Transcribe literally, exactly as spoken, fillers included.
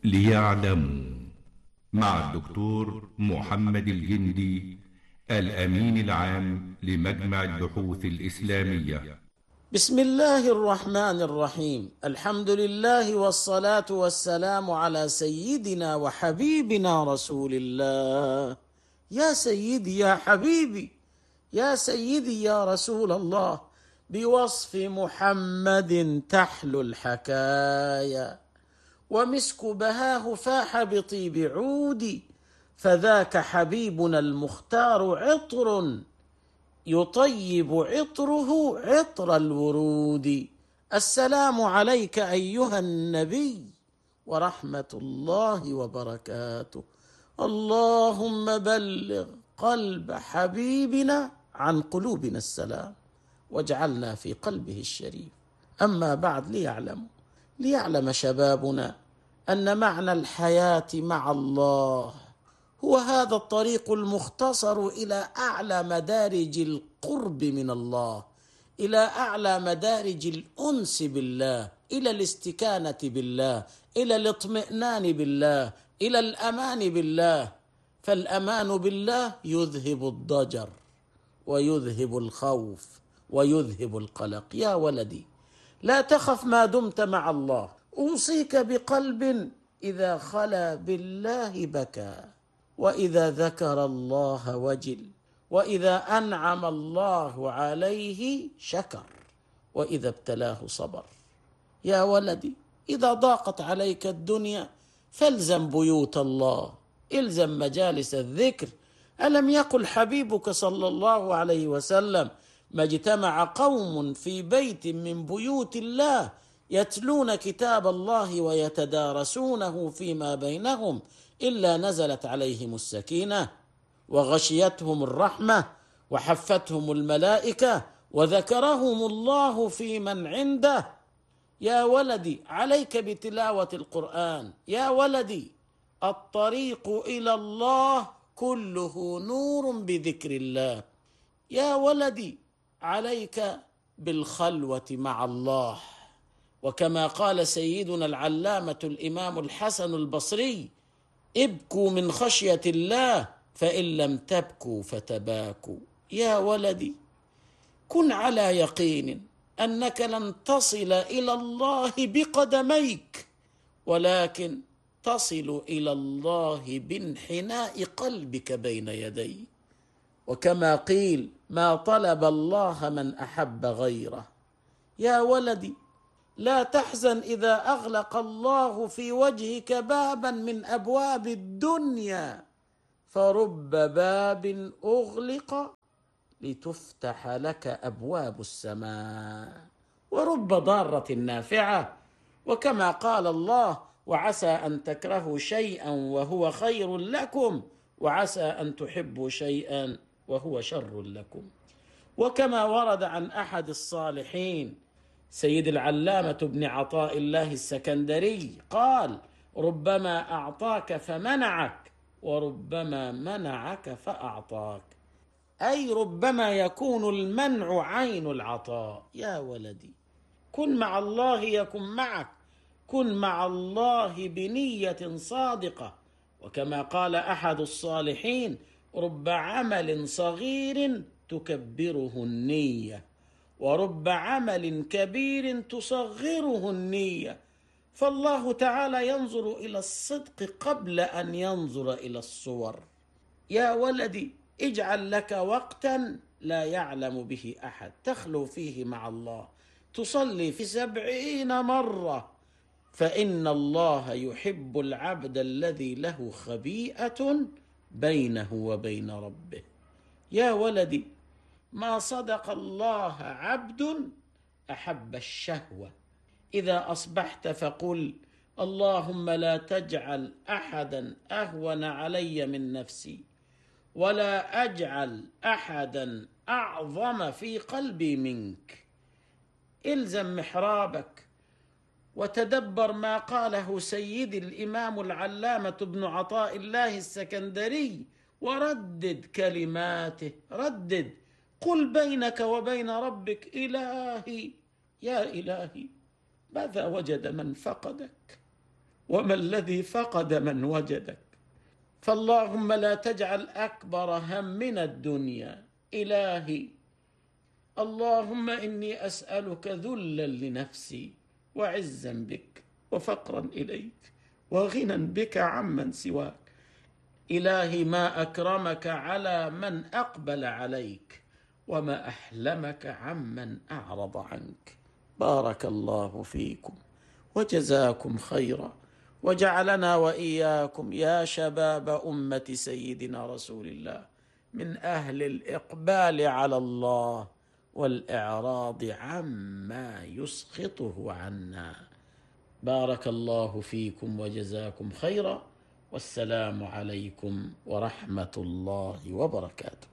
ليعلموا مع الدكتور محمد الجندي الأمين العام لمجمع البحوث الإسلامية. بسم الله الرحمن الرحيم. الحمد لله والصلاة والسلام على سيدنا وحبيبنا رسول الله. يا سيدي يا حبيبي، يا سيدي يا رسول الله، بوصف محمد تحلو الحكايا، ومسك بهاه فاح بطيب عودي، فذاك حبيبنا المختار عطر يطيب عطره عطر الورود. السلام عليك أيها النبي ورحمة الله وبركاته. اللهم بلغ قلب حبيبنا عن قلوبنا السلام، واجعلنا في قلبه الشريف. أما بعد، ليعلم ليعلم شبابنا أن معنى الحياة مع الله هو هذا الطريق المختصر إلى أعلى مدارج القرب من الله، إلى أعلى مدارج الأنس بالله، إلى الاستكانة بالله، إلى الاطمئنان بالله، إلى الأمان بالله. فالأمان بالله يذهب الضجر ويذهب الخوف ويذهب القلق. يا ولدي، لا تخف ما دمت مع الله. أوصيك بقلب إذا خلا بالله بكى، وإذا ذكر الله وجل، وإذا أنعم الله عليه شكر، وإذا ابتلاه صبر. يا ولدي، إذا ضاقت عليك الدنيا فالزم بيوت الله، الزم مجالس الذكر. ألم يقل حبيبك صلى الله عليه وسلم: ما اجتمع قوم في بيت من بيوت الله يتلون كتاب الله ويتدارسونه فيما بينهم إلا نزلت عليهم السكينة وغشيتهم الرحمة وحفتهم الملائكة وذكرهم الله في من عنده. يا ولدي، عليك بتلاوة القرآن. يا ولدي، الطريق إلى الله كله نور بذكر الله. يا ولدي، عليك بالخلوة مع الله. وكما قال سيدنا العلامة الإمام الحسن البصري: ابكوا من خشية الله فإن لم تبكوا فتباكوا. يا ولدي، كن على يقين أنك لن تصل إلى الله بقدميك، ولكن تصل إلى الله بانحناء قلبك بين يديه. وكما قيل: ما طلب الله من أحب غيره. يا ولدي، لا تحزن إذا أغلق الله في وجهك بابا من أبواب الدنيا، فرب باب أغلق لتفتح لك أبواب السماء، ورب ضارة نافعة. وكما قال الله: وعسى أن تكرهوا شيئا وهو خير لكم، وعسى أن تحبوا شيئا وهو شر لكم. وكما ورد عن أحد الصالحين سيد العلامة ابن عطاء الله السكندري قال: ربما أعطاك فمنعك، وربما منعك فأعطاك. أي ربما يكون المنع عين العطاء. يا ولدي، كن مع الله يكن معك، كن مع الله بنية صادقة. وكما قال أحد الصالحين: رب عمل صغير تكبره النية، ورب عمل كبير تصغره النية. فالله تعالى ينظر إلى الصدق قبل أن ينظر إلى الصور. يا ولدي، اجعل لك وقتا لا يعلم به أحد تخلو فيه مع الله، تصلي في سبعين مرة، فإن الله يحب العبد الذي له خبيئة بينه وبين ربه. يا ولدي، ما صدق الله عبد أحب الشهوة. إذا أصبحت فقل: اللهم لا تجعل أحدا أهون علي من نفسي، ولا أجعل أحدا أعظم في قلبي منك. إلزم محرابك وتدبر ما قاله سيدي الإمام العلامة ابن عطاء الله السكندري، وردد كلماته. ردد، قل بينك وبين ربك: إلهي، يا إلهي، ماذا وجد من فقدك؟ وما الذي فقد من وجدك. فاللهم لا تجعل أكبر همنا الدنيا. إلهي اللهم إني أسألك ذلا لنفسي وعزا بك وفقرا إليك وغنى بك عمن سواك. إلهي ما أكرمك على من أقبل عليك وما أحلمك عمن أعرض عنك. بارك الله فيكم وجزاكم خيرا، وجعلنا وإياكم يا شباب أمة سيدنا رسول الله من أهل الإقبال على الله والإعراض عما يسخطه عنا. بارك الله فيكم وجزاكم خيرا، والسلام عليكم ورحمة الله وبركاته.